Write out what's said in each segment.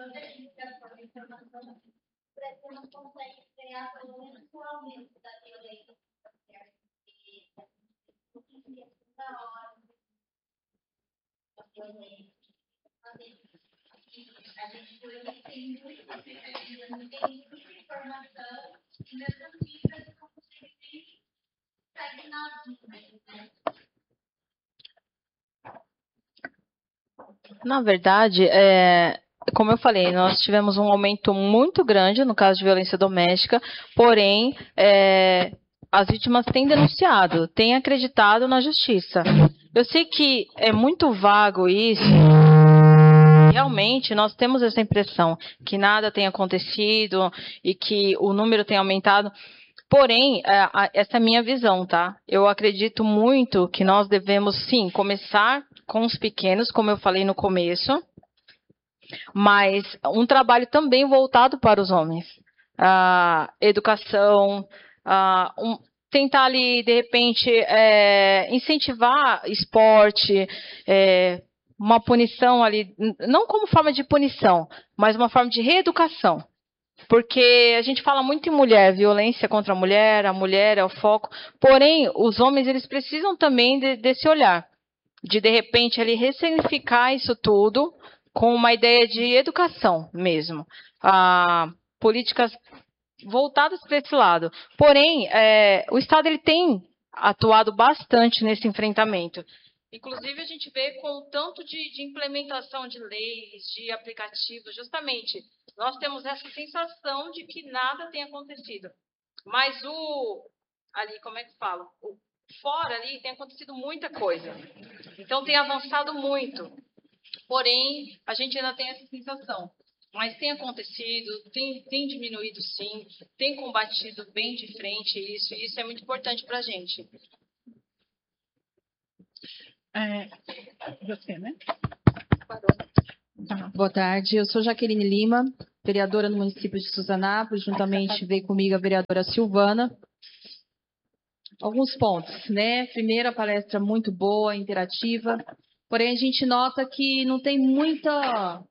Na verdade, como eu falei, nós tivemos um aumento muito grande no caso de violência doméstica, porém, as vítimas têm denunciado, têm acreditado na justiça. Eu sei que é muito vago isso. Realmente, nós temos essa impressão que nada tem acontecido e que o número tem aumentado. Porém, essa é a minha visão, tá? Eu acredito muito que nós devemos, sim, começar com os pequenos, como eu falei no começo, mas um trabalho também voltado para os homens. Educação, tentar ali, de repente, incentivar esporte, uma punição ali, não como forma de punição, mas uma forma de reeducação. Porque a gente fala muito em mulher, violência contra a mulher é o foco, porém, os homens eles precisam também desse olhar, de repente, ali, ressignificar isso tudo com uma ideia de educação mesmo, políticas voltadas para esse lado. Porém, o Estado ele tem atuado bastante nesse enfrentamento. Inclusive, a gente vê com o tanto de implementação de leis, de aplicativos, justamente, nós temos essa sensação de que nada tem acontecido. Mas ali, como é que falo? Fora ali tem acontecido muita coisa. Então, tem avançado muito. Porém, a gente ainda tem essa sensação. Mas tem acontecido, tem diminuído sim, tem combatido bem de frente isso, e isso é muito importante para a gente. Você, né? Tá, boa tarde, eu sou Jaqueline Lima, vereadora no município de Suzanápolis, juntamente veio comigo a vereadora Silvana. Alguns pontos, né? Primeiro, a palestra muito boa, interativa, porém a gente nota que não tem muita,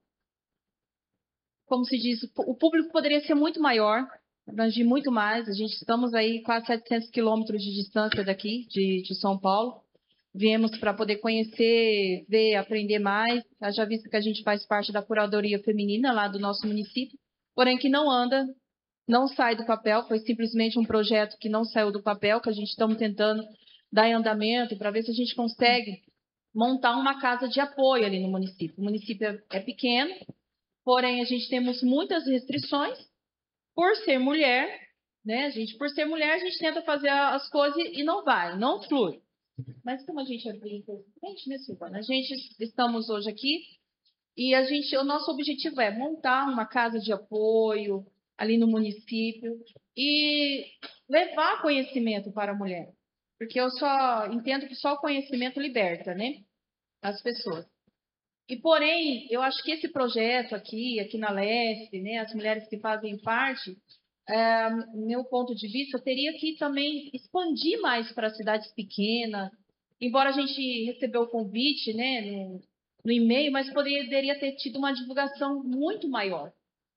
como se diz, o público poderia ser muito maior, abranger muito mais. Estamos aí quase 700 quilômetros de distância daqui, de São Paulo. Viemos para poder conhecer, ver, aprender mais. Já visto que a gente faz parte da curadoria feminina lá do nosso município, porém que não anda, não sai do papel. Foi simplesmente um projeto que não saiu do papel, que a gente estamos tentando dar em andamento para ver se a gente consegue montar uma casa de apoio ali no município. O município é pequeno, porém a gente temos muitas restrições por ser mulher, né? Por ser mulher, a gente tenta fazer as coisas e não vai, não flui. Mas como a gente é bem importante, né, Silvana? Estamos hoje aqui e o nosso objetivo é montar uma casa de apoio ali no município e levar conhecimento para a mulher. Porque eu só entendo que só o conhecimento liberta, né, as pessoas. E, porém, eu acho que esse projeto aqui na Leste, né, as mulheres que fazem parte, meu ponto de vista, teria que também expandir mais para cidades pequenas. Embora a gente recebeu o convite, né, no e-mail, mas poderia ter tido uma divulgação muito maior,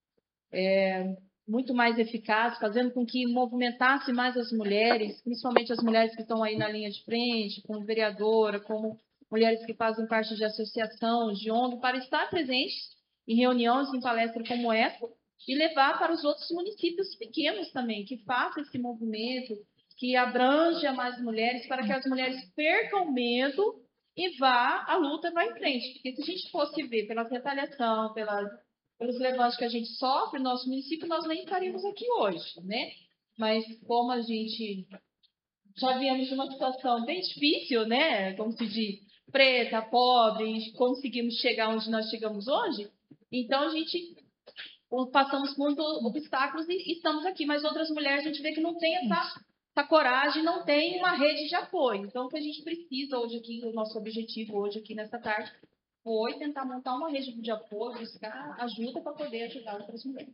muito mais eficaz, fazendo com que movimentasse mais as mulheres, principalmente as mulheres que estão aí na linha de frente, como vereadora, como mulheres que fazem parte de associação, de ONG, para estar presentes em reuniões, em palestras como essa, e levar para os outros municípios pequenos também, que façam esse movimento, que abranja mais mulheres, para que as mulheres percam medo e a luta vá em frente. Porque se a gente fosse ver pela retaliação, pelos levantes que a gente sofre no nosso município, nós nem estaríamos aqui hoje, né? Mas como a gente já viemos de uma situação bem difícil, né? Como se diz, preta, pobre, e conseguimos chegar onde nós chegamos hoje, então a gente passamos por muitos obstáculos e estamos aqui. Mas outras mulheres a gente vê que não tem essa coragem, não tem uma rede de apoio. Então, o que a gente precisa hoje aqui, o nosso objetivo hoje aqui nessa tarde, foi tentar montar uma rede de apoio, buscar ajuda para poder ajudar outras mulheres.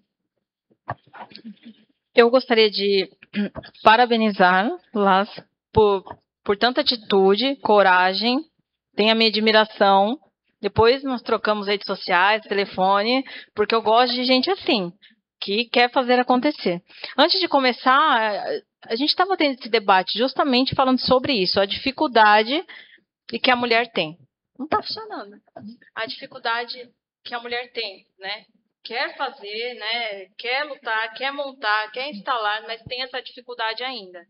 Eu gostaria de parabenizá-las por tanta atitude, coragem, tem a minha admiração, Depois nós trocamos redes sociais, telefone, porque eu gosto de gente assim, que quer fazer acontecer. Antes de começar, a gente estava tendo esse debate justamente falando sobre isso, a dificuldade que a mulher tem. Não está funcionando. A dificuldade que a mulher tem, né? Quer fazer, né? Quer lutar, quer montar, quer instalar, mas tem essa dificuldade ainda.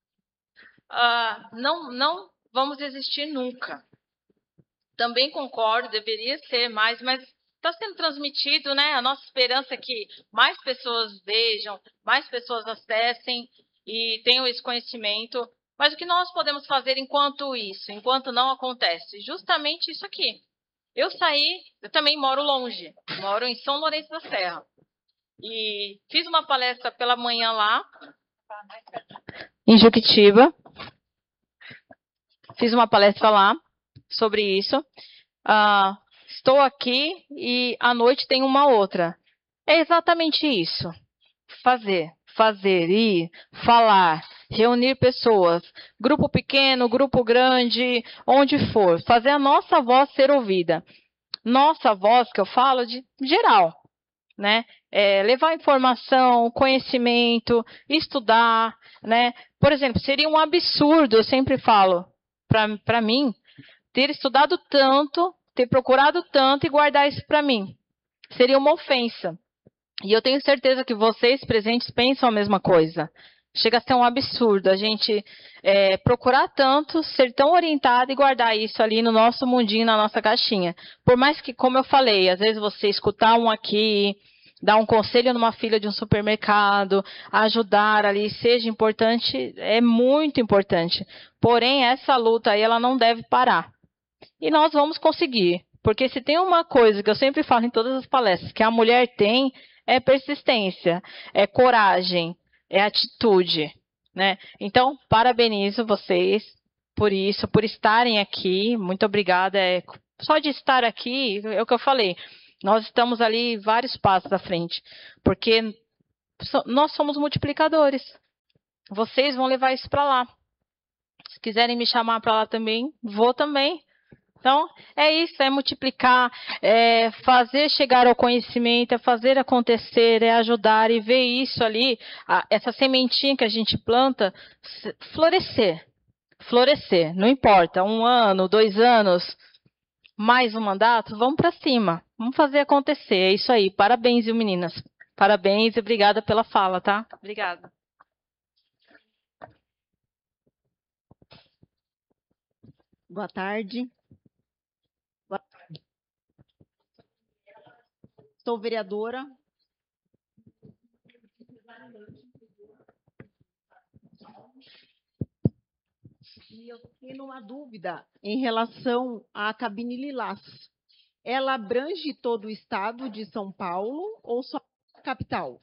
Não vamos desistir nunca. Também concordo, deveria ser mais, mas está sendo transmitido, né? A nossa esperança é que mais pessoas vejam, mais pessoas acessem e tenham esse conhecimento. Mas o que nós podemos fazer enquanto não acontece? Justamente isso aqui. Eu também moro longe, moro em São Lourenço da Serra. E fiz uma palestra pela manhã lá, em Juquitiba. Fiz uma palestra lá sobre isso. Estou aqui e à noite tem uma outra. É exatamente isso. Fazer, ir, falar, reunir pessoas, grupo pequeno, grupo grande, onde for, fazer a nossa voz ser ouvida. Nossa voz, que eu falo de geral, né? Levar informação, conhecimento, estudar, né? Por exemplo, seria um absurdo, eu sempre falo, para mim, ter estudado tanto, ter procurado tanto e guardar isso para mim. Seria uma ofensa. E eu tenho certeza que vocês presentes pensam a mesma coisa. Chega a ser um absurdo a gente procurar tanto, ser tão orientado e guardar isso ali no nosso mundinho, na nossa caixinha. Por mais que, como eu falei, às vezes você escutar um aqui, dar um conselho numa fila de um supermercado, ajudar ali, seja importante, é muito importante. Porém, essa luta aí, ela não deve parar. E nós vamos conseguir. Porque se tem uma coisa que eu sempre falo em todas as palestras, que a mulher tem, é persistência, é coragem, é atitude, né? Então, parabenizo vocês por isso, por estarem aqui. Muito obrigada. Só de estar aqui, é o que eu falei. Nós estamos ali vários passos à frente, porque nós somos multiplicadores. Vocês vão levar isso para lá. Se quiserem me chamar para lá também, vou também. Então, é isso, é multiplicar, é fazer chegar ao conhecimento, é fazer acontecer, é ajudar e ver isso ali, essa sementinha que a gente planta, florescer. Florescer, não importa, 1 ano, 2 anos, mais um mandato, vamos para cima, vamos fazer acontecer, é isso aí. Parabéns, viu, meninas? Parabéns e obrigada pela fala, tá? Obrigada. Boa tarde. Sou vereadora. E eu tenho uma dúvida em relação à cabine Lilás. Ela abrange todo o estado de São Paulo ou só a capital?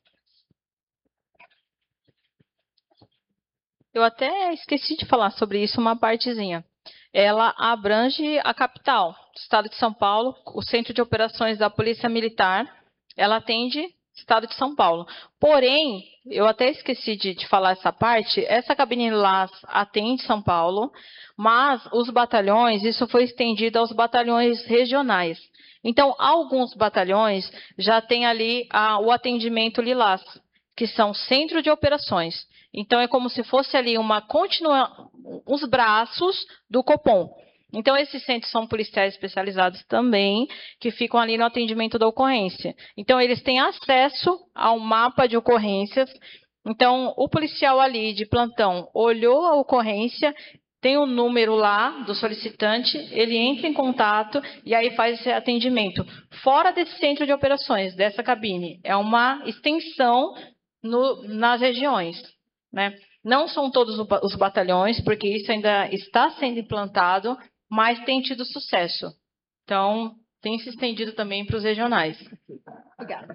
Eu até esqueci de falar sobre isso, uma partezinha. Ela abrange a capital, o estado de São Paulo, o Centro de Operações da Polícia Militar, ela atende o estado de São Paulo. Porém, eu até esqueci de falar essa parte, essa cabine lá atende São Paulo, mas os batalhões, isso foi estendido aos batalhões regionais. Então, alguns batalhões já têm ali o atendimento Lilás, que são Centro de Operações. Então, é como se fosse ali os braços do Copom. Então, esses centros são policiais especializados também, que ficam ali no atendimento da ocorrência. Então, eles têm acesso ao mapa de ocorrências. Então, o policial ali de plantão olhou a ocorrência, tem o número lá do solicitante, ele entra em contato e aí faz esse atendimento. Fora desse centro de operações, dessa cabine, é uma extensão nas regiões, né? Não são todos os batalhões, porque isso ainda está sendo implantado, mas tem tido sucesso. Então, tem se estendido também para os regionais. Obrigada.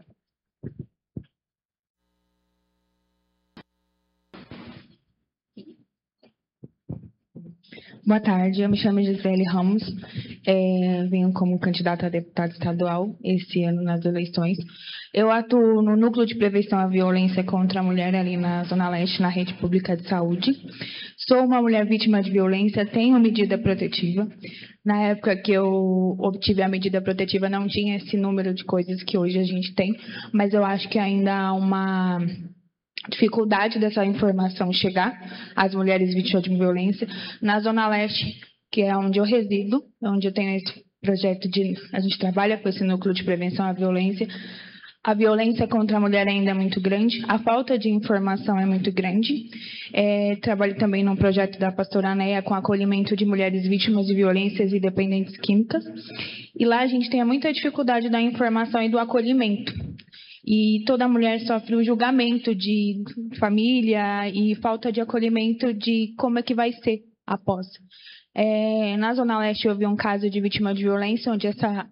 Boa tarde, eu me chamo Gisele Ramos, venho como candidata a deputada estadual esse ano nas eleições. Eu atuo no Núcleo de Prevenção à Violência contra a Mulher ali na Zona Leste, na Rede Pública de Saúde. Sou uma mulher vítima de violência, tenho medida protetiva. Na época que eu obtive a medida protetiva, não tinha esse número de coisas que hoje a gente tem, mas eu acho que ainda há uma dificuldade dessa informação chegar às mulheres vítimas de violência. Na Zona Leste, que é onde eu resido, onde eu tenho esse projeto a gente trabalha com esse núcleo de prevenção à violência. A violência contra a mulher ainda é muito grande, a falta de informação é muito grande. Trabalho também num projeto da Pastora Neia com acolhimento de mulheres vítimas de violências e dependentes químicas. E lá a gente tem muita dificuldade da informação e do acolhimento. E toda mulher sofre o julgamento de família e falta de acolhimento de como é que vai ser após. Na Zona Leste houve um caso de vítima de violência, onde essa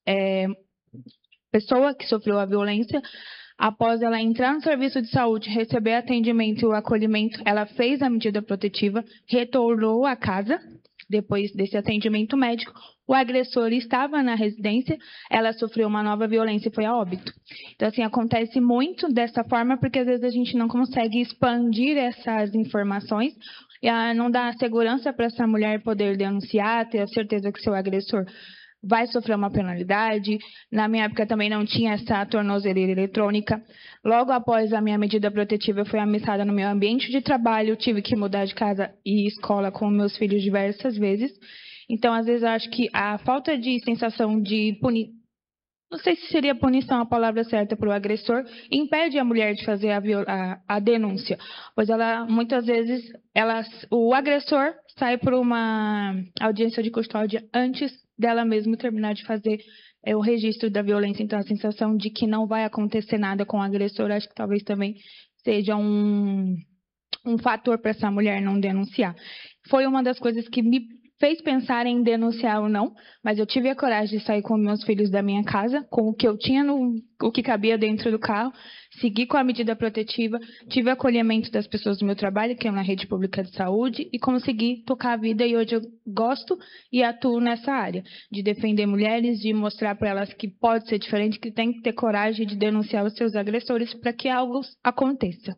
pessoa que sofreu a violência, após ela entrar no serviço de saúde, receber atendimento e o acolhimento, ela fez a medida protetiva, retornou à casa, depois desse atendimento médico, o agressor estava na residência, ela sofreu uma nova violência e foi a óbito. Então, assim, acontece muito dessa forma, porque às vezes a gente não consegue expandir essas informações, e não dá segurança para essa mulher poder denunciar, ter a certeza que seu agressor vai sofrer uma penalidade. Na minha época também não tinha essa tornozeleira eletrônica. Logo após a minha medida protetiva, eu fui ameaçada no meu ambiente de trabalho, tive que mudar de casa e escola com meus filhos diversas vezes. Então, às vezes, eu acho que a falta de sensação de punição, não sei se seria punição a palavra certa para o agressor, impede a mulher de fazer a denúncia, pois muitas vezes o agressor sai por uma audiência de custódia antes dela mesma terminar de fazer o registro da violência. Então, a sensação de que não vai acontecer nada com o agressor, acho que talvez também seja um fator para essa mulher não denunciar. Foi uma das coisas que me fez pensar em denunciar ou não, mas eu tive a coragem de sair com meus filhos da minha casa, com o que eu tinha, o que cabia dentro do carro, segui com a medida protetiva, tive acolhimento das pessoas do meu trabalho, que é na rede pública de saúde, e consegui tocar a vida, e hoje eu gosto e atuo nessa área, de defender mulheres, de mostrar para elas que pode ser diferente, que tem que ter coragem de denunciar os seus agressores para que algo aconteça.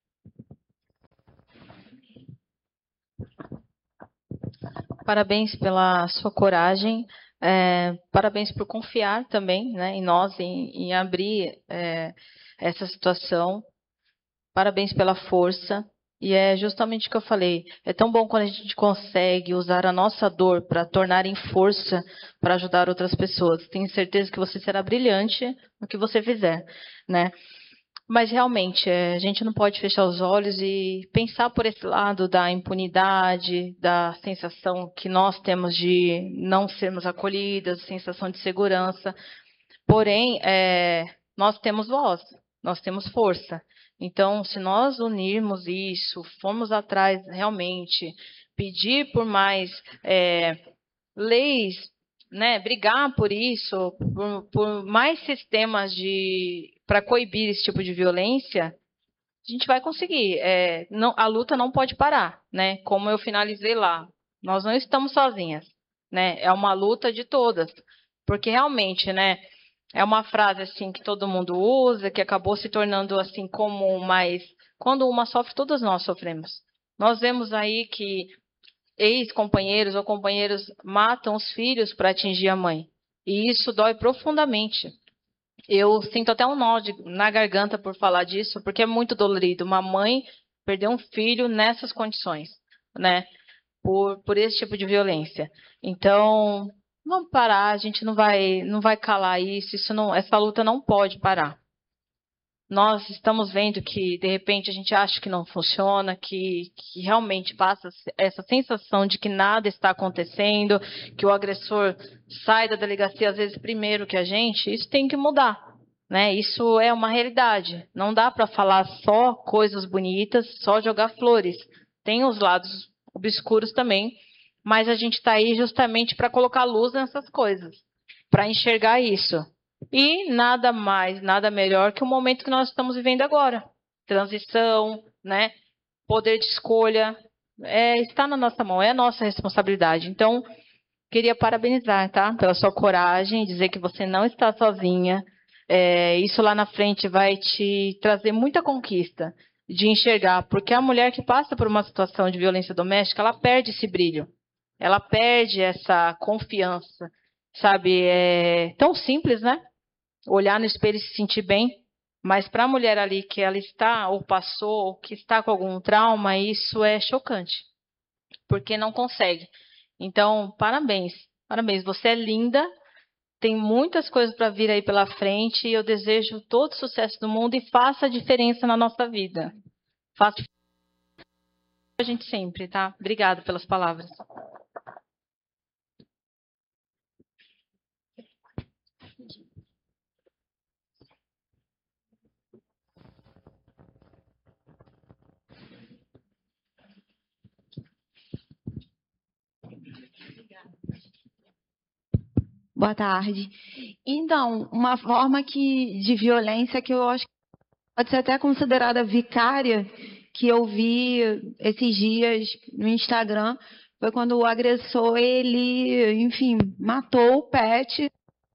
Parabéns pela sua coragem, parabéns por confiar também, né, em nós, em abrir essa situação. Parabéns pela força. E é justamente o que eu falei. É tão bom quando a gente consegue usar a nossa dor para tornar em força para ajudar outras pessoas. Tenho certeza que você será brilhante no que você fizer, né? Mas, realmente, a gente não pode fechar os olhos e pensar por esse lado da impunidade, da sensação que nós temos de não sermos acolhidas, sensação de segurança. Porém, nós temos voz, nós temos força. Então, se nós unirmos isso, formos atrás realmente, pedir por mais leis, né, brigar por isso, por mais sistemas para coibir esse tipo de violência, a gente vai conseguir. A luta não pode parar, né? Como eu finalizei lá, nós não estamos sozinhas, né? É uma luta de todas, porque realmente, né, é uma frase assim que todo mundo usa, que acabou se tornando assim comum, mas quando uma sofre, todas nós sofremos. Nós vemos aí que ex-companheiros ou companheiros matam os filhos para atingir a mãe. E isso dói profundamente. Eu sinto até um nó na garganta por falar disso, porque é muito dolorido. Uma mãe perder um filho nessas condições, né? Por esse tipo de violência. Então, vamos parar, a gente não vai calar isso, essa luta não pode parar. Nós estamos vendo que, de repente, a gente acha que não funciona, que realmente passa essa sensação de que nada está acontecendo, que o agressor sai da delegacia, às vezes, primeiro que a gente. Isso tem que mudar, né? Isso é uma realidade. Não dá para falar só coisas bonitas, só jogar flores. Tem os lados obscuros também, mas a gente está aí justamente para colocar luz nessas coisas, para enxergar isso. E nada mais, nada melhor que o momento que nós estamos vivendo agora. Transição, né? Poder de escolha, está na nossa mão, é nossa responsabilidade. Então, queria parabenizar, tá? Pela sua coragem, dizer que você não está sozinha. Isso lá na frente vai te trazer muita conquista de enxergar, porque a mulher que passa por uma situação de violência doméstica, ela perde esse brilho. ela perde essa confiança, sabe? É tão simples, né? Olhar no espelho e se sentir bem, mas para a mulher ali que ela está, ou passou, ou que está com algum trauma, isso é chocante, porque não consegue. Então, parabéns, parabéns, você é linda, tem muitas coisas para vir aí pela frente, e eu desejo todo o sucesso do mundo e faça a diferença na nossa vida. Faça a gente sempre, tá? Obrigada pelas palavras. Boa tarde. Então, uma forma de violência que eu acho que pode ser até considerada vicária, que eu vi esses dias no Instagram, foi quando o agressor, ele, enfim, matou o pet.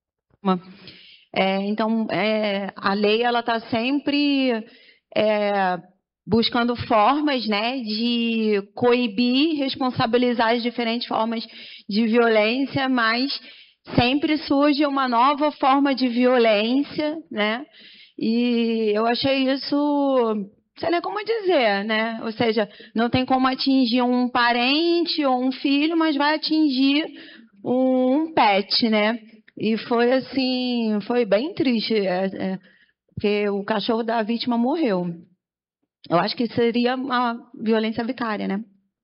Então, a lei, ela está sempre buscando formas, né, de coibir, responsabilizar as diferentes formas de violência, mas sempre surge uma nova forma de violência, né? E eu achei isso, sei lá como dizer, né? Ou seja, não tem como atingir um parente ou um filho, mas vai atingir um pet, né? E foi assim, foi bem triste, porque o cachorro da vítima morreu. Eu acho que seria uma violência vicária, né?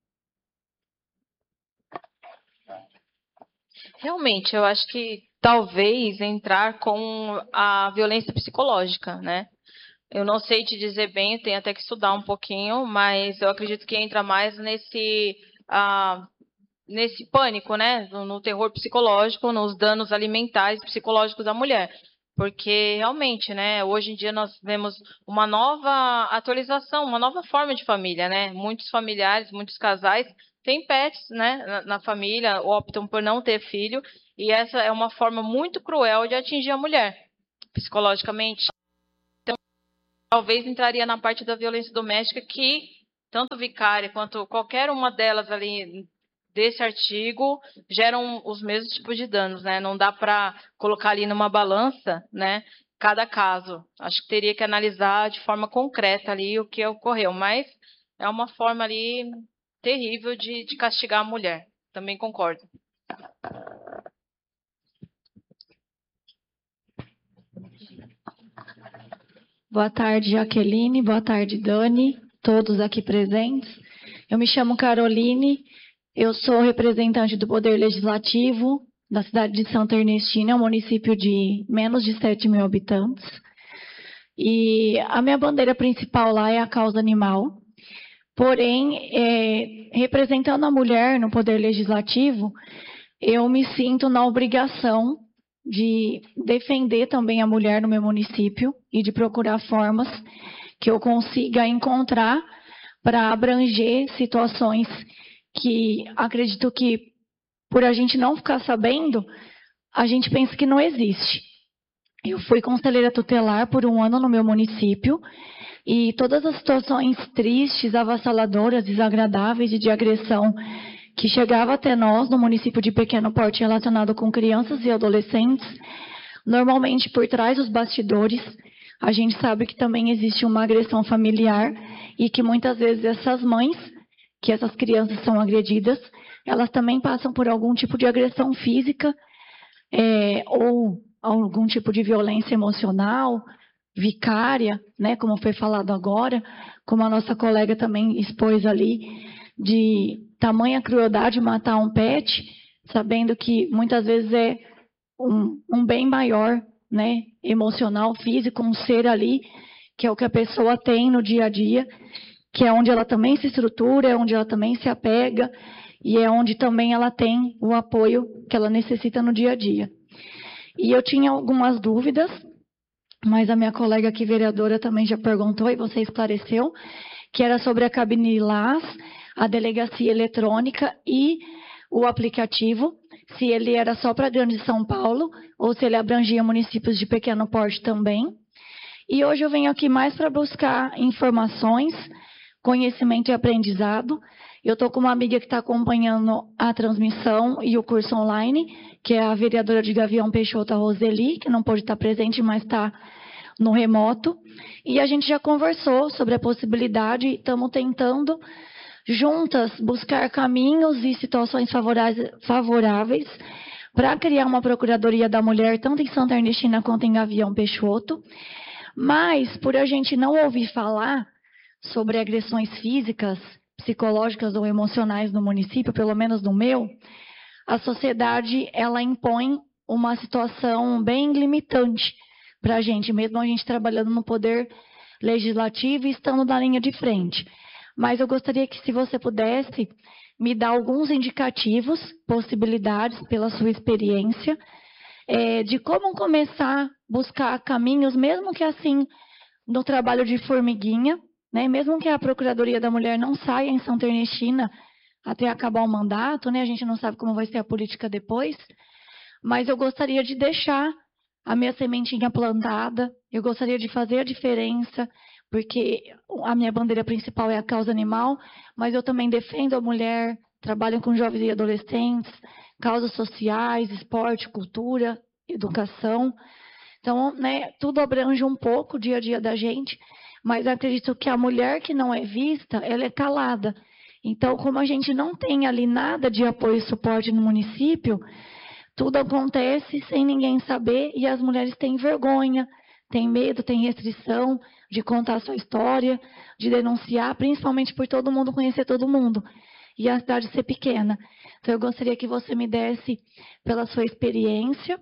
Realmente, eu acho que talvez entrar com a violência psicológica, né? Eu não sei te dizer bem, tenho até que estudar um pouquinho, mas eu acredito que entra mais nesse pânico, né? No terror psicológico, nos danos alimentares e psicológicos da mulher. Porque realmente, né, hoje em dia nós vemos uma nova atualização, uma nova forma de família, né? Muitos familiares, muitos casais têm pets, né, na família, optam por não ter filho, e essa é uma forma muito cruel de atingir a mulher psicologicamente. Então, talvez entraria na parte da violência doméstica, que tanto vicária quanto qualquer uma delas ali desse artigo geram os mesmos tipos de danos, né? Não dá para colocar ali numa balança, né, cada caso. Acho que teria que analisar de forma concreta ali o que ocorreu, mas é uma forma ali terrível de castigar a mulher. Também concordo. Boa tarde, Jaqueline. Boa tarde, Dani. Todos aqui presentes. Eu me chamo Caroline. Eu sou representante do Poder Legislativo da cidade de Santa Ernestina, um município de menos de 7 mil habitantes. E a minha bandeira principal lá é a causa animal. Porém, representando a mulher no Poder Legislativo, eu me sinto na obrigação de defender também a mulher no meu município e de procurar formas que eu consiga encontrar para abranger situações que acredito que, por a gente não ficar sabendo, a gente pensa que não existe. Eu fui conselheira tutelar por 1 ano no meu município e todas as situações tristes, avassaladoras, desagradáveis e de agressão que chegava até nós no município de pequeno porte relacionado com crianças e adolescentes, normalmente por trás dos bastidores, a gente sabe que também existe uma agressão familiar e que muitas vezes essas mães, que essas crianças são agredidas, elas também passam por algum tipo de agressão física ou algum tipo de violência emocional, vicária, né, como foi falado agora, como a nossa colega também expôs ali, de tamanha crueldade matar um pet, sabendo que muitas vezes é um bem maior, né, emocional, físico, um ser ali, que é o que a pessoa tem no dia a dia, que é onde ela também se estrutura, é onde ela também se apega, e é onde também ela tem o apoio que ela necessita no dia a dia. E eu tinha algumas dúvidas, mas a minha colega aqui, vereadora, também já perguntou e você esclareceu, que era sobre a cabine Lilás, a delegacia eletrônica e o aplicativo, se ele era só para Grande São Paulo ou se ele abrangia municípios de pequeno porte também. E hoje eu venho aqui mais para buscar informações, conhecimento e aprendizado, Eu estou com uma amiga que está acompanhando a transmissão e o curso online, que é a vereadora de Gavião Peixoto, a Roseli, que não pôde estar presente, mas está no remoto. E a gente já conversou sobre a possibilidade, estamos tentando, juntas, buscar caminhos e situações favoráveis para criar uma Procuradoria da Mulher, tanto em Santa Ernestina quanto em Gavião Peixoto. Mas, por a gente não ouvir falar sobre agressões físicas, psicológicas ou emocionais no município, pelo menos no meu, a sociedade ela impõe uma situação bem limitante para a gente, mesmo a gente trabalhando no poder legislativo e estando na linha de frente. Mas eu gostaria que, se você pudesse, me dar alguns indicativos, possibilidades, pela sua experiência, de como começar a buscar caminhos, mesmo que assim, no trabalho de formiguinha, né? Mesmo que a Procuradoria da Mulher não saia em Santa Ernestina até acabar o mandato, né? A gente não sabe como vai ser a política depois, mas eu gostaria de deixar a minha sementinha plantada, eu gostaria de fazer a diferença, porque a minha bandeira principal é a causa animal, mas eu também defendo a mulher, trabalho com jovens e adolescentes, causas sociais, esporte, cultura, educação. Então, né, tudo abrange um pouco o dia a dia da gente, mas acredito que a mulher que não é vista, ela é calada. Então, como a gente não tem ali nada de apoio e suporte no município, tudo acontece sem ninguém saber e as mulheres têm vergonha, têm medo, têm restrição de contar a sua história, de denunciar, principalmente por todo mundo conhecer todo mundo e a cidade ser pequena. Então, eu gostaria que você me desse, pela sua experiência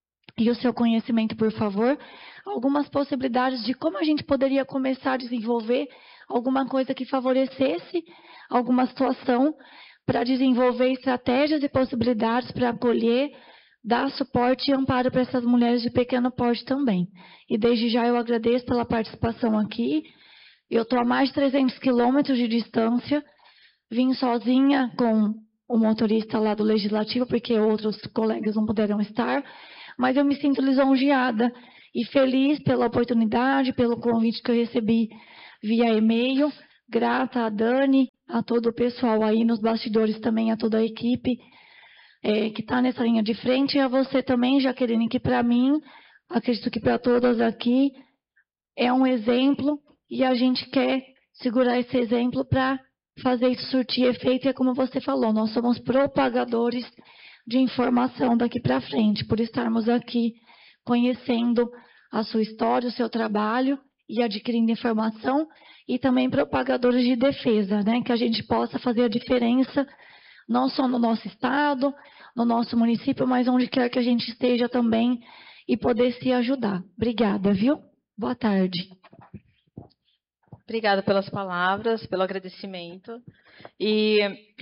e o seu conhecimento, por favor, algumas possibilidades de como a gente poderia começar a desenvolver alguma coisa que favorecesse alguma situação para desenvolver estratégias e possibilidades para acolher, dar suporte e amparo para essas mulheres de pequeno porte também. E desde já eu agradeço pela participação aqui. Eu estou a mais de 300 quilômetros de distância, vim sozinha com o motorista lá do Legislativo, porque outros colegas não puderam estar, mas eu me sinto lisonjeada e feliz pela oportunidade, pelo convite que eu recebi via e-mail. Grata a Dani, a todo o pessoal aí nos bastidores também, a toda a equipe que está nessa linha de frente, e a você também, Jaqueline, que para mim, acredito que para todas aqui, é um exemplo e a gente quer segurar esse exemplo para fazer isso surtir efeito, e é como você falou, nós somos propagadores de informação daqui para frente, por estarmos aqui conhecendo a sua história, o seu trabalho e adquirindo informação, e também propagadores de defesa, né? Que a gente possa fazer a diferença, não só no nosso estado, no nosso município, mas onde quer que a gente esteja também, e poder se ajudar. Obrigada, viu? Boa tarde. Obrigada pelas palavras, pelo agradecimento. E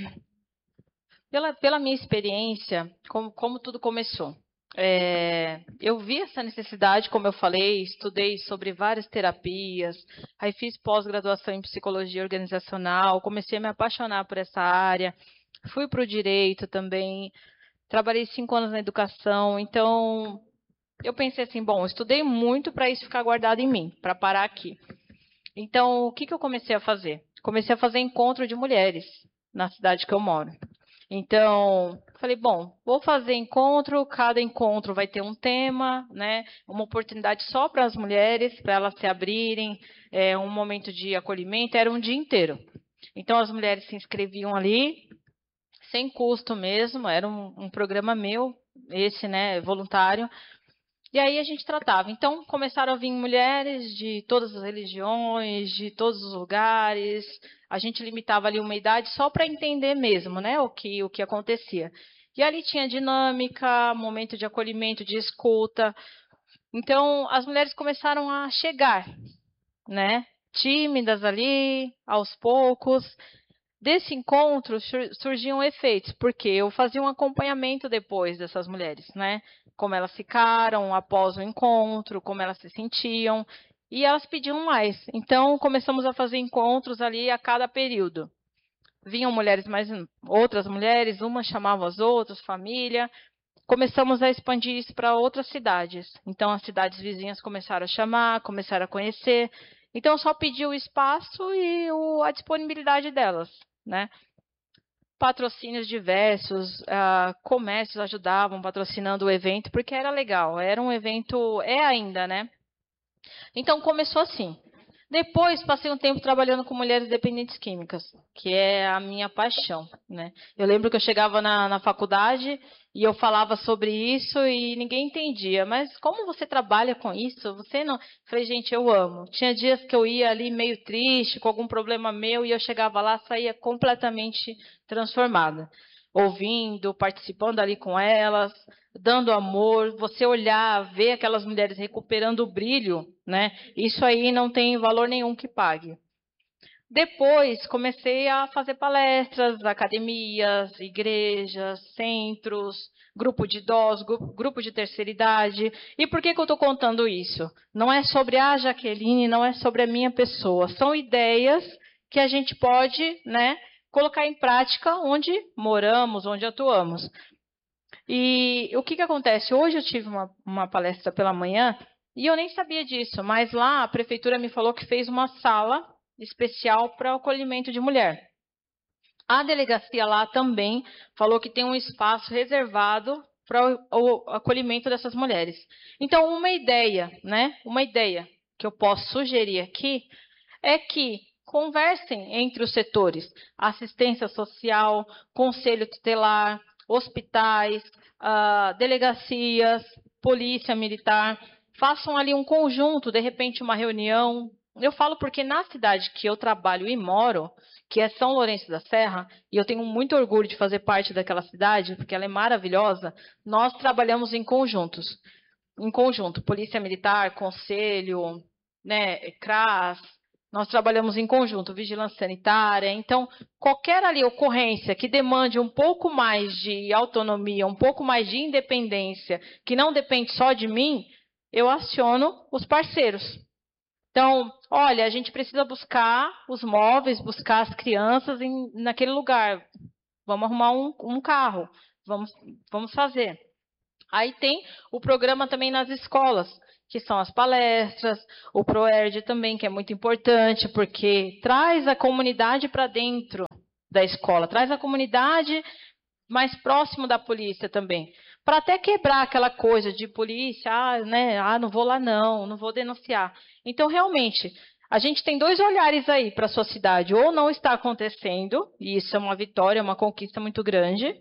pela minha experiência, como tudo começou. Eu vi essa necessidade, como eu falei, estudei sobre várias terapias, aí fiz pós-graduação em psicologia organizacional, comecei a me apaixonar por essa área, fui para o direito também, trabalhei 5 anos na educação, então eu pensei assim, bom, estudei muito para isso ficar guardado em mim, para parar aqui. Então, o que eu comecei a fazer? Comecei a fazer encontro de mulheres na cidade que eu moro. Então, falei, bom, vou fazer encontro, cada encontro vai ter um tema, né? Uma oportunidade só para as mulheres, para elas se abrirem, um momento de acolhimento, era um dia inteiro. Então, as mulheres se inscreviam ali, sem custo mesmo, era um programa meu, esse, né, voluntário. E aí a gente tratava. Então, começaram a vir mulheres de todas as religiões, de todos os lugares. A gente limitava ali uma idade só para entender mesmo, né, o que acontecia. E ali tinha dinâmica, momento de acolhimento, de escuta. Então, as mulheres começaram a chegar, né, tímidas ali, aos poucos. Desse encontro surgiam efeitos, porque eu fazia um acompanhamento depois dessas mulheres, né? Como elas ficaram após o encontro, como elas se sentiam, e elas pediam mais. Então, começamos a fazer encontros ali a cada período. Vinham mulheres, outras mulheres, umas chamavam as outras, família. Começamos a expandir isso para outras cidades. Então, as cidades vizinhas começaram a chamar, começaram a conhecer. Então, só pedi o espaço e a disponibilidade delas, né? patrocínios diversos, comércios ajudavam patrocinando o evento, porque era legal, era um evento, é ainda, né? Então, começou assim. Depois, passei um tempo trabalhando com mulheres dependentes químicas, que é a minha paixão, né? Eu lembro que eu chegava na faculdade e eu falava sobre isso e ninguém entendia. Mas como você trabalha com isso? Você não... Falei, gente, eu amo. Tinha dias que eu ia ali meio triste, com algum problema meu, e eu chegava lá, saía completamente transformada. Ouvindo, participando ali com elas, dando amor, você olhar, ver aquelas mulheres recuperando o brilho, né? Isso aí não tem valor nenhum que pague. Depois, comecei a fazer palestras, academias, igrejas, centros, grupo de idosos, grupo de terceira idade. E por que eu estou contando isso? Não é sobre a Jaqueline, não é sobre a minha pessoa. São ideias que a gente pode, né, colocar em prática onde moramos, onde atuamos. E o que acontece? Hoje eu tive uma palestra pela manhã e eu nem sabia disso, mas lá a prefeitura me falou que fez uma sala especial para o acolhimento de mulher. A delegacia lá também falou que tem um espaço reservado para o acolhimento dessas mulheres. Então, uma ideia, né? Uma ideia que eu posso sugerir aqui é que conversem entre os setores, assistência social, conselho tutelar, hospitais, delegacias, polícia militar, façam ali um conjunto, de repente uma reunião. Eu falo porque na cidade que eu trabalho e moro, que é São Lourenço da Serra, e eu tenho muito orgulho de fazer parte daquela cidade, porque ela é maravilhosa, nós trabalhamos em conjuntos. Em conjunto, polícia militar, conselho, né, CRAS, nós trabalhamos em conjunto, vigilância sanitária. Então, qualquer ali ocorrência que demande um pouco mais de autonomia, um pouco mais de independência, que não depende só de mim, eu aciono os parceiros. Então, olha, a gente precisa buscar os móveis, buscar as crianças naquele lugar. Vamos arrumar um carro, vamos fazer. Aí tem o programa também nas escolas, que são as palestras, o ProERD também, que é muito importante, porque traz a comunidade para dentro da escola, traz a comunidade mais próximo da polícia também, para até quebrar aquela coisa de polícia, não vou lá não vou denunciar. Então, realmente, a gente tem dois olhares aí para a sua cidade, ou não está acontecendo, e isso é uma vitória, uma conquista muito grande,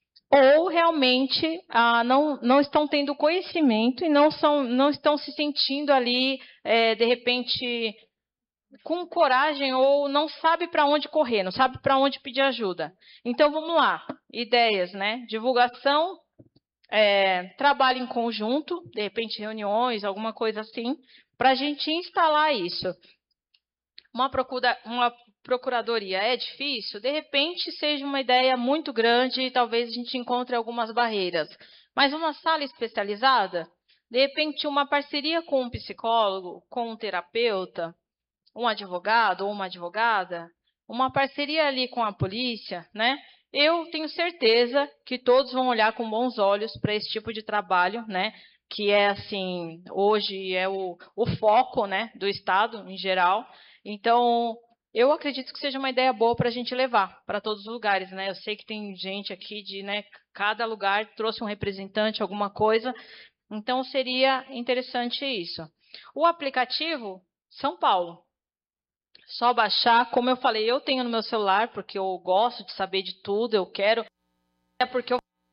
ou realmente não estão tendo conhecimento e não estão se sentindo ali, de repente, com coragem ou não sabe para onde correr, não sabe para onde pedir ajuda. Então, vamos lá. Ideias, né? Divulgação, trabalho em conjunto, de repente reuniões, alguma coisa assim, para a gente instalar isso. Uma procuradoria é difícil, de repente seja uma ideia muito grande e talvez a gente encontre algumas barreiras. Mas uma sala especializada, de repente uma parceria com um psicólogo, com um terapeuta, um advogado ou uma advogada, uma parceria ali com a polícia, né? Eu tenho certeza que todos vão olhar com bons olhos para esse tipo de trabalho, né? Que é assim, hoje é o foco, né, do Estado em geral. Então, eu acredito que seja uma ideia boa para a gente levar para todos os lugares, né? Eu sei que tem gente aqui de, né, cada lugar trouxe um representante, alguma coisa. Então, seria interessante isso. O aplicativo, São Paulo. Só baixar, como eu falei, eu tenho no meu celular, porque eu gosto de saber de tudo, eu quero. É porque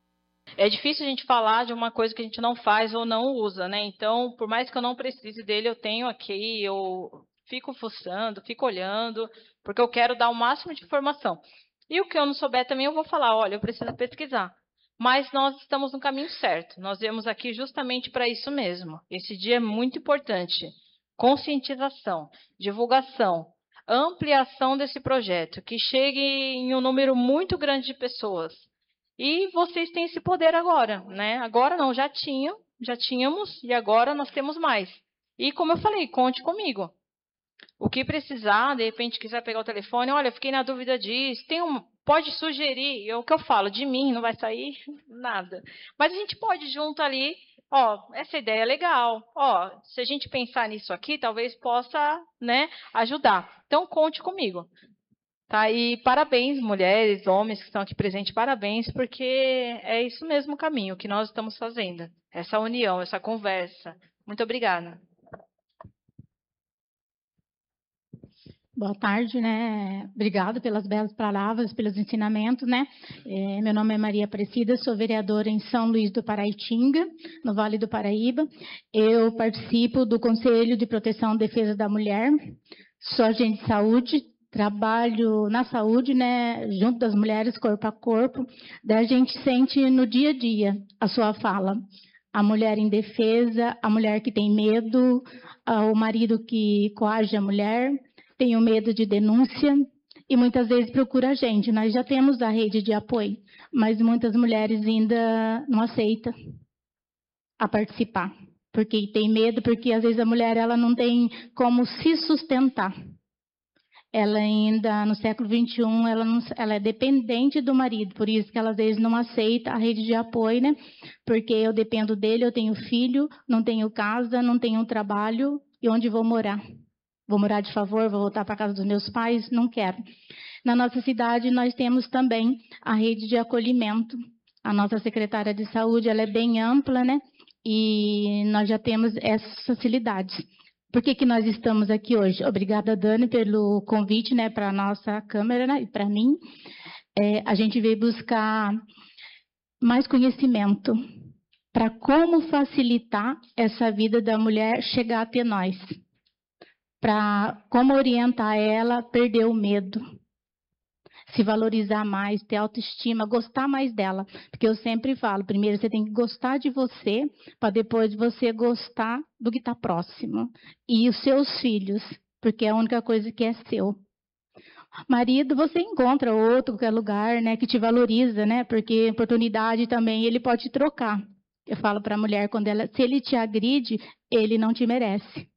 é difícil a gente falar de uma coisa que a gente não faz ou não usa, né? Então, por mais que eu não precise dele, eu tenho aqui, eu fico fuçando, fico olhando, porque eu quero dar o máximo de informação. E o que eu não souber também, eu vou falar, olha, eu preciso pesquisar. Mas nós estamos no caminho certo. Nós viemos aqui justamente para isso mesmo. Esse dia é muito importante. Conscientização, divulgação, ampliação desse projeto, que chegue em um número muito grande de pessoas. E vocês têm esse poder agora, né? Agora não, já tínhamos e agora nós temos mais. E como eu falei, conte comigo. O que precisar, de repente quiser pegar o telefone, olha, fiquei na dúvida disso, pode sugerir, é o que eu falo, de mim não vai sair nada. Mas a gente pode junto ali, essa ideia é legal, se a gente pensar nisso aqui, talvez possa, né, ajudar. Então, conte comigo. Tá? E parabéns, mulheres, homens que estão aqui presentes, parabéns, porque é isso mesmo o caminho que nós estamos fazendo. Essa união, essa conversa. Muito obrigada. Boa tarde, né? Obrigado pelas belas palavras, pelos ensinamentos, né? Meu nome é Maria Aparecida, sou vereadora em São Luís do Paraitinga, no Vale do Paraíba. Eu participo do Conselho de Proteção e Defesa da Mulher, sou agente de saúde, trabalho na saúde, né? Junto das mulheres, corpo a corpo. Daí a gente sente no dia a dia a sua fala. A mulher indefesa, a mulher que tem medo, o marido que coage a mulher, tenho medo de denúncia e muitas vezes procura a gente. Nós já temos a rede de apoio, mas muitas mulheres ainda não aceitam a participar, porque tem medo, porque às vezes a mulher ela não tem como se sustentar. Ela ainda, no século XXI, ela é dependente do marido, por isso que ela às vezes não aceita a rede de apoio, né? Porque eu dependo dele, eu tenho filho, não tenho casa, não tenho trabalho, e onde vou morar? Vou morar de favor, vou voltar para a casa dos meus pais? Não quero. Na nossa cidade, nós temos também a rede de acolhimento. A nossa secretária de saúde, ela é bem ampla, né? E nós já temos essas facilidades. Por que nós estamos aqui hoje? Obrigada, Dani, pelo convite, né, para a nossa Câmara, né, e para mim. A gente veio buscar mais conhecimento para como facilitar essa vida da mulher chegar até nós. Para como orientar ela a perder o medo, se valorizar mais, ter autoestima, gostar mais dela. Porque eu sempre falo, primeiro você tem que gostar de você, para depois você gostar do que está próximo. E os seus filhos, porque é a única coisa que é seu. Marido, você encontra outro, qualquer lugar, né, que te valoriza, né? Porque oportunidade também ele pode trocar. Eu falo para a mulher, se ele te agride, ele não te merece.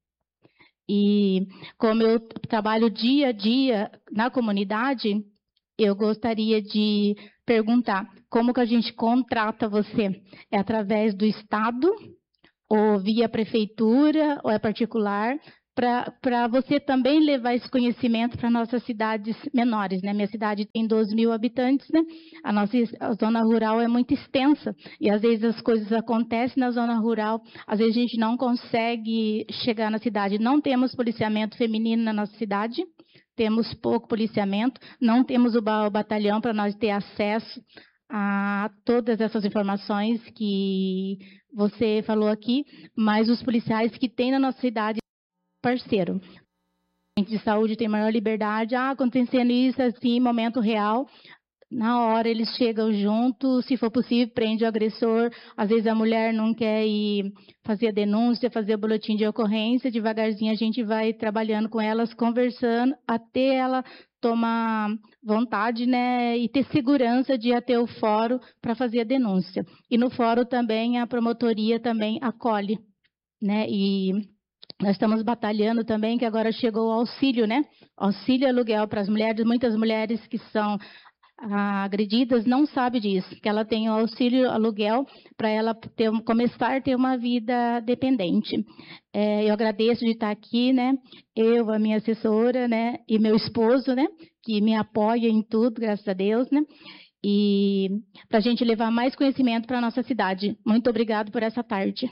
E como eu trabalho dia a dia na comunidade, eu gostaria de perguntar, como que a gente contrata você? É através do Estado, ou via prefeitura, ou é particular? Para você também levar esse conhecimento para nossas cidades menores, né? Minha cidade tem 12.000 habitantes, né? A zona rural é muito extensa e às vezes as coisas acontecem na zona rural, às vezes a gente não consegue chegar na cidade. Não temos policiamento feminino na nossa cidade, temos pouco policiamento, não temos o batalhão para nós ter acesso a todas essas informações que você falou aqui, mas os policiais que tem na nossa cidade parceiro. A gente de saúde tem maior liberdade, acontecendo isso assim, momento real, na hora eles chegam juntos, se for possível, prende o agressor, às vezes a mulher não quer ir fazer a denúncia, fazer o boletim de ocorrência, devagarzinho a gente vai trabalhando com elas, conversando, até ela tomar vontade, né, e ter segurança de ir até o fórum para fazer a denúncia. E no fórum também, a promotoria também acolhe, né, e nós estamos batalhando também, que agora chegou o auxílio, né? Auxílio aluguel para as mulheres. Muitas mulheres que são agredidas não sabem disso, que ela tem o auxílio aluguel para ela começar a ter uma vida dependente. Eu agradeço de estar aqui, né? Eu, a minha assessora, né? E meu esposo, né? Que me apoia em tudo, graças a Deus, né? E para a gente levar mais conhecimento para a nossa cidade. Muito obrigado por essa tarde.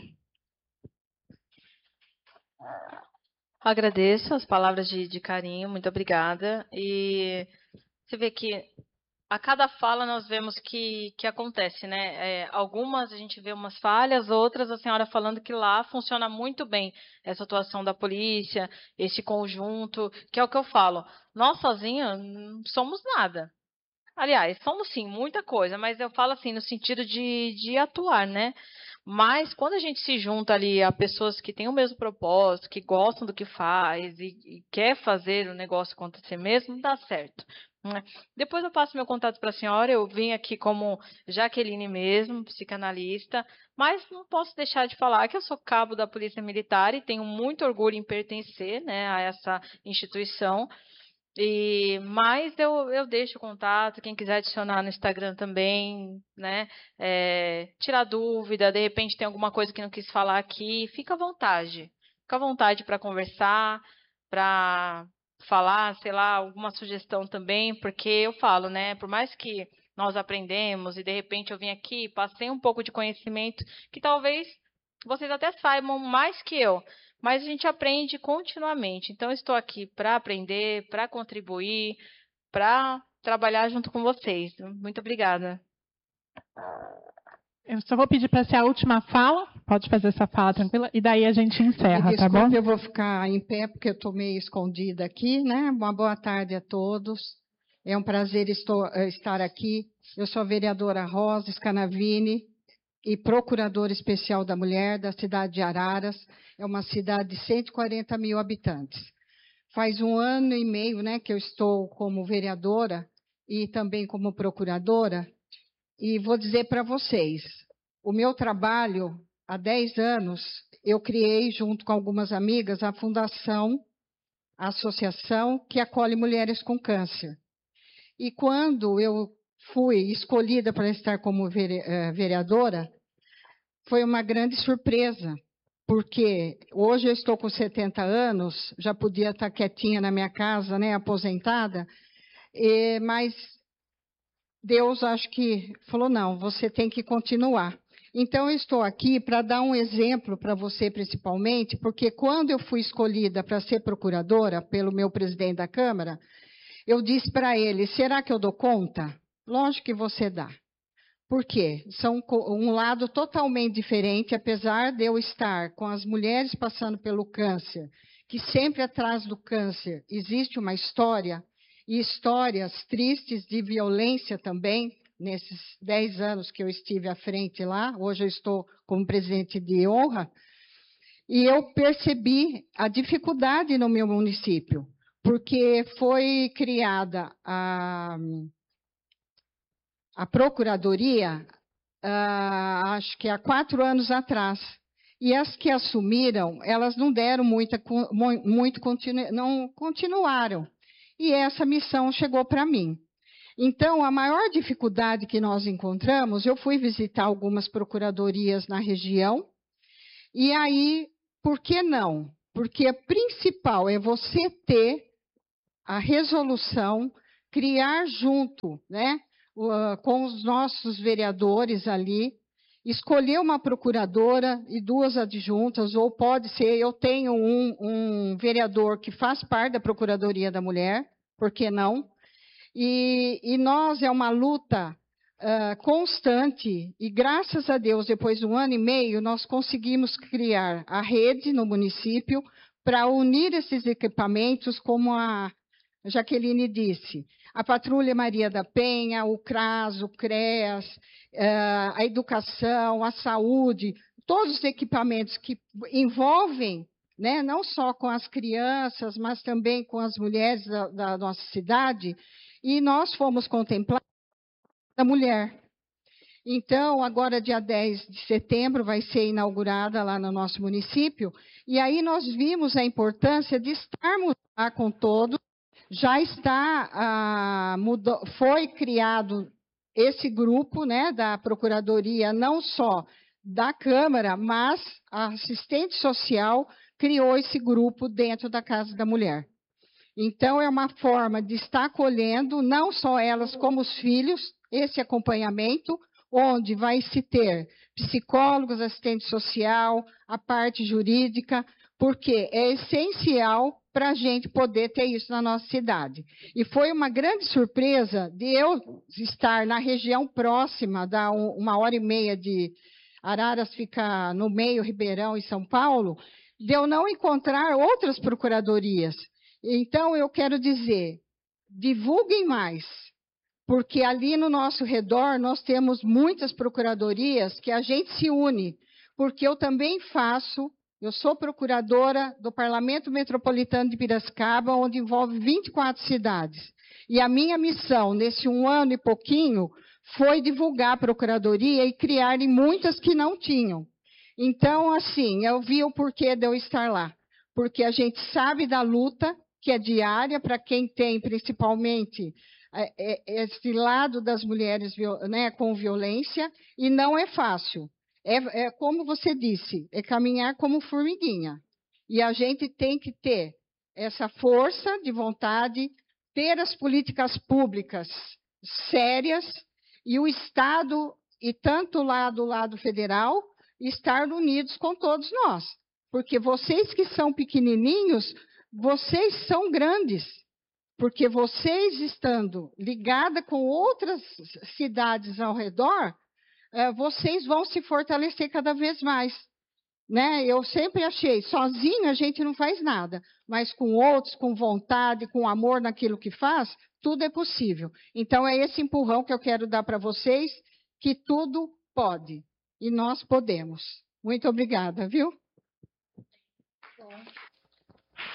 Agradeço as palavras de carinho, muito obrigada. E você vê que a cada fala nós vemos que acontece, né? Algumas a gente vê umas falhas, outras a senhora falando que lá funciona muito bem essa atuação da polícia, esse conjunto, que é o que eu falo. Nós sozinhos não somos nada. Aliás, somos sim muita coisa, mas eu falo assim no sentido de atuar, né? Mas quando a gente se junta ali a pessoas que têm o mesmo propósito, que gostam do que faz e quer fazer o negócio acontecer mesmo, dá certo, né? Depois eu passo meu contato para a senhora. Eu vim aqui como Jaqueline mesmo, psicanalista, mas não posso deixar de falar que eu sou cabo da Polícia Militar e tenho muito orgulho em pertencer, né, a essa instituição. Mas eu deixo o contato, quem quiser adicionar no Instagram também, né? Tirar dúvida, de repente tem alguma coisa que não quis falar aqui, fica à vontade para conversar, para falar, sei lá, alguma sugestão também, porque eu falo, né? Por mais que nós aprendemos e de repente eu vim aqui, passei um pouco de conhecimento que talvez vocês até saibam mais que eu, mas a gente aprende continuamente. Então, eu estou aqui para aprender, para contribuir, para trabalhar junto com vocês. Muito obrigada. Eu só vou pedir para ser a última fala. Pode fazer essa fala tranquila. E daí a gente encerra, Me tá bom? desculpe, eu vou ficar em pé porque eu estou meio escondida aqui, né? Uma boa tarde a todos. É um prazer estar aqui. Eu sou a vereadora Rosa Scanavini e procuradora especial da mulher da cidade de Araras. É uma cidade de 140 mil habitantes. Faz 1 ano e meio, né, que eu estou como vereadora e também como procuradora. E vou dizer para vocês, o meu trabalho, há 10 anos, eu criei, junto com algumas amigas, a fundação, a associação que acolhe mulheres com câncer. E quando eu fui escolhida para estar como vereadora, foi uma grande surpresa, porque hoje eu estou com 70 anos, já podia estar quietinha na minha casa, né, aposentada, mas Deus, acho que, falou, não, você tem que continuar. Então, eu estou aqui para dar um exemplo para você, principalmente, porque quando eu fui escolhida para ser procuradora pelo meu presidente da Câmara, eu disse para ele, será que eu dou conta? Lógico que você dá. Por quê? São um lado totalmente diferente, apesar de eu estar com as mulheres passando pelo câncer, que sempre atrás do câncer existe uma história, e histórias tristes de violência também, nesses 10 anos que eu estive à frente lá, hoje eu estou como presidente de honra, e eu percebi a dificuldade no meu município, porque foi criada a procuradoria, acho que há 4 anos atrás, e as que assumiram, elas não deram não continuaram. E essa missão chegou para mim. Então, a maior dificuldade que nós encontramos, eu fui visitar algumas procuradorias na região, e aí, por que não? Porque a principal é você ter a resolução, criar junto, né, com os nossos vereadores ali, escolher uma procuradora e 2 adjuntas, ou pode ser, eu tenho um vereador que faz parte da Procuradoria da Mulher, por que não? E nós, é uma luta constante, e graças a Deus, depois de 1 ano e meio, nós conseguimos criar a rede no município para unir esses equipamentos, como a Jaqueline disse, a Patrulha Maria da Penha, o CRAS, o CREAS, a educação, a saúde, todos os equipamentos que envolvem, né, não só com as crianças, mas também com as mulheres da nossa cidade, e nós fomos contemplados da mulher. Então, agora, dia 10 de setembro, vai ser inaugurada lá no nosso município, e aí nós vimos a importância de estarmos lá com todos. Já está, foi criado esse grupo, né, da Procuradoria, não só da Câmara, mas a assistente social criou esse grupo dentro da Casa da Mulher. Então, é uma forma de estar acolhendo, não só elas, como os filhos, esse acompanhamento, onde vai se ter psicólogos, assistente social, a parte jurídica, porque é essencial para a gente poder ter isso na nossa cidade. E foi uma grande surpresa de eu estar na região próxima, dá 1h30 de Araras, fica no meio, Ribeirão e São Paulo, de eu não encontrar outras procuradorias. Então, eu quero dizer, divulguem mais, porque ali no nosso redor nós temos muitas procuradorias que a gente se une, porque eu também eu sou procuradora do Parlamento Metropolitano de Piracicaba, onde envolve 24 cidades. E a minha missão, nesse 1 ano e pouquinho, foi divulgar a procuradoria e criarem muitas que não tinham. Então, assim, eu vi o porquê de eu estar lá. Porque a gente sabe da luta, que é diária, para quem tem, principalmente, esse lado das mulheres, né, com violência, e não é fácil. É como você disse, é caminhar como formiguinha. E a gente tem que ter essa força de vontade, ter as políticas públicas sérias e o Estado, e tanto lá do lado federal, estar unidos com todos nós. Porque vocês que são pequenininhos, vocês são grandes. Porque vocês estando ligada com outras cidades ao redor, vocês vão se fortalecer cada vez mais. Né? Eu sempre achei, sozinho a gente não faz nada, mas com outros, com vontade, com amor naquilo que faz, tudo é possível. Então, é esse empurrão que eu quero dar para vocês, que tudo pode, e nós podemos. Muito obrigada, viu?